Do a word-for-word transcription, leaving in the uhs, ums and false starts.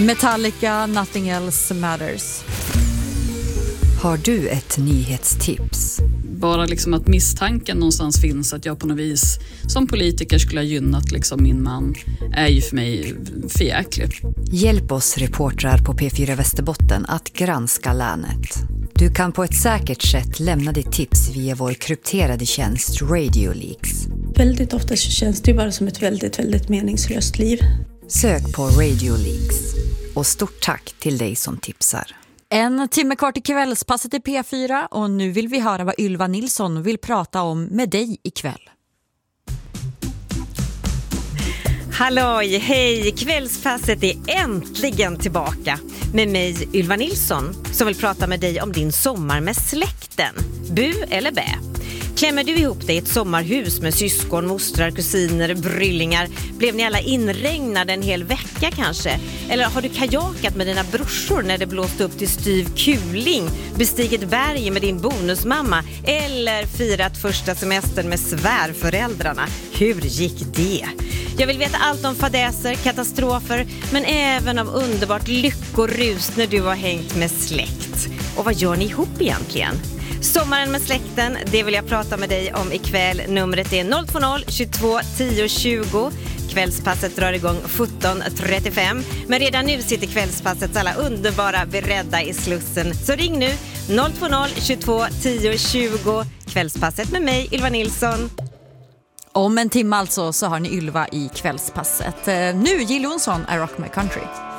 Metallica, Nothing Else Matters. Har du ett nyhetstips? Bara liksom att misstanken någonstans finns att jag på något vis som politiker skulle ha gynnat liksom min man är ju för mig förjäkligt. Hjälp oss reportrar på P fyra Västerbotten att granska länet. Du kan på ett säkert sätt lämna ditt tips via vår krypterade tjänst Radio Leaks. Väldigt ofta känns det ju bara som ett väldigt, väldigt meningslöst liv. Sök på Radio Leaks. Och stort tack till dig som tipsar. En timme kvar till kvällspasset i P fyra och nu vill vi höra vad Ylva Nilsson vill prata om med dig ikväll. Halloj, hej! Kvällspasset är äntligen tillbaka med mig Ylva Nilsson som vill prata med dig om din sommar med släkten. Bu eller bä? Klämmer du ihop dig i ett sommarhus med syskon, mostrar, kusiner, bryllingar? Blev ni alla inregnade en hel vecka kanske? Eller har du kajakat med dina brorsor när det blåste upp till styv kuling? Bestigit berg med din bonusmamma? Eller firat första semestern med svärföräldrarna? Hur gick det? Jag vill veta allt om fadäser, katastrofer, men även om underbart lyckorus när du har hängt med släkt. Och vad gör ni ihop egentligen? Sommaren med släkten, det vill jag prata med dig om ikväll. Numret är noll två noll tjugotvå tio tjugo. Kvällspasset drar igång sjutton trettiofem. Men redan nu sitter kvällspassets alla underbara beredda i slussen. Så ring nu noll två noll tjugotvå tio tjugo. Kvällspasset med mig, Ylva Nilsson. Om en timme alltså så har ni Ylva i kvällspasset. Nu Jill Johnson, I Rock My Country.